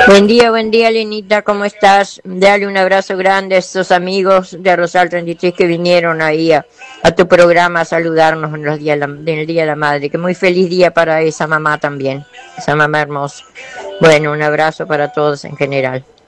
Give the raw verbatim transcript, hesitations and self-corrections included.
Buen día, buen día, Lenita, ¿cómo estás? Dale un abrazo grande a estos amigos de Rosal treinta y tres que vinieron ahí a, a tu programa a saludarnos en, los días, en el Día de la Madre. Que muy feliz día para esa mamá también, esa mamá hermosa. Bueno, un abrazo para todos en general.